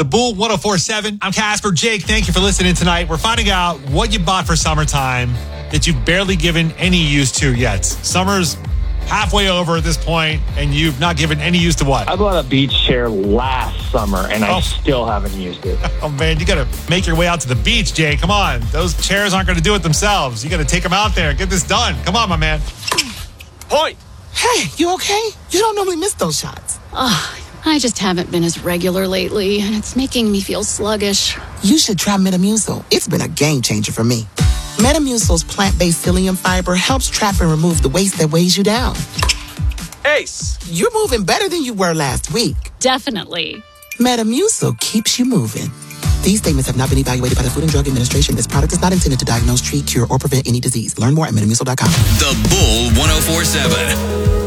The Bull 1047. I'm Casper. Jake, thank you for listening tonight. We're finding out what you bought for summertime that you've barely given any use to yet. Summer's halfway over at this point, and you've not given any use to what? I bought a beach chair last summer, and I still haven't used it. Oh, man, you got to make your way out to the beach, Jay. Come on. Those chairs aren't going to do it themselves. You got to take them out there and get this done. Come on, my man. Point. Hey, you okay? You don't normally miss those shots. I just haven't been as regular lately, and it's making me feel sluggish. You should try Metamucil. It's been a game changer for me. Metamucil's plant-based psyllium fiber helps trap and remove the waste that weighs you down. Ace. You're moving better than you were last week. Definitely. Metamucil keeps you moving. These statements have not been evaluated by the Food and Drug Administration. This product is not intended to diagnose, treat, cure, or prevent any disease. Learn more at Metamucil.com. The Bull 1047.